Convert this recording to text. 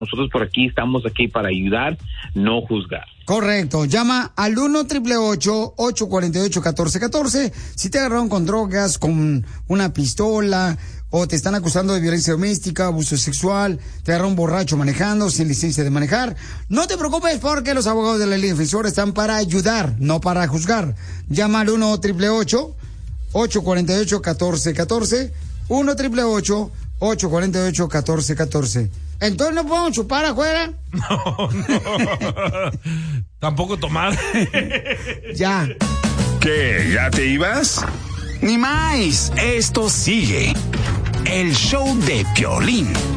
Nosotros por aquí estamos aquí para ayudar, no juzgar. Correcto. Llama al 1-888-848-1414 si te agarraron con drogas, con una pistola, o te están acusando de violencia doméstica, abuso sexual, te agarraron borracho manejando, sin licencia de manejar. No te preocupes porque los abogados de la Liga Defensora están para ayudar, no para juzgar. Llama al 1-888-848-1414. 1-888-848-1414. Entonces no podemos chupar afuera. No. Tampoco tomar. Ya. ¿Qué? ¿Ya te ibas? Ni más. Esto sigue. El show de Piolín.